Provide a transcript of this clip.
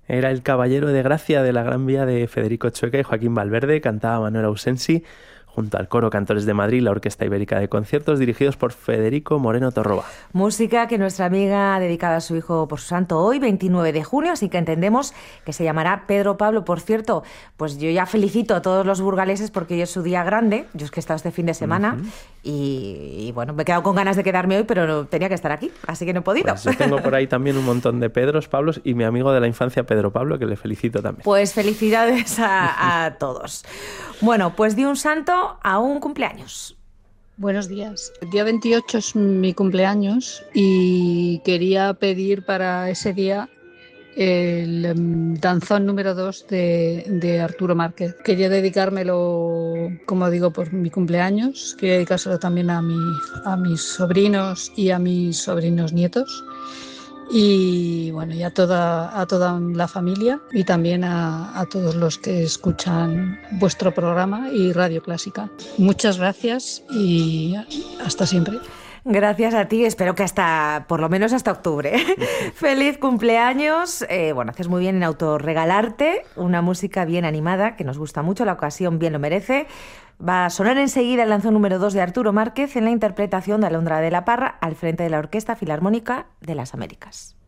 Era el Caballero de Gracia de la Gran Vía de Federico Chueca y Joaquín Valverde, cantaba Manuel Ausensi, junto al Coro Cantores de Madrid, la Orquesta Ibérica de Conciertos, dirigidos por Federico Moreno Torroba. Música que nuestra amiga ha dedicado a su hijo por su santo hoy, 29 de junio, así que entendemos que se llamará Pedro Pablo. Por cierto, pues yo ya felicito a todos los burgaleses porque hoy es su día grande. Yo es que he estado este fin de semana y bueno, me he quedado con ganas de quedarme hoy, pero no, tenía que estar aquí, así que no he podido. Pues yo tengo por ahí también un montón de Pedros, Pablos y mi amigo de la infancia, Pedro Pablo, que le felicito también. Pues felicidades a todos. Bueno, pues di un santo a un cumpleaños. Buenos días. El día 28 es mi cumpleaños y quería pedir para ese día el danzón número 2 de Arturo Márquez. Quería dedicármelo, como digo, por mi cumpleaños. Quería dedicárselo también a mis sobrinos y a mis sobrinos nietos. Y bueno, y a toda la familia y también a todos los que escuchan vuestro programa y Radio Clásica. Muchas gracias y hasta siempre. Gracias a ti, espero que por lo menos hasta octubre. Feliz cumpleaños. Bueno, haces muy bien en autorregalarte una música bien animada, que nos gusta mucho, la ocasión bien lo merece. Va a sonar enseguida el danzón número 2 de Arturo Márquez en la interpretación de Alondra de la Parra al frente de la Orquesta Filarmónica de las Américas.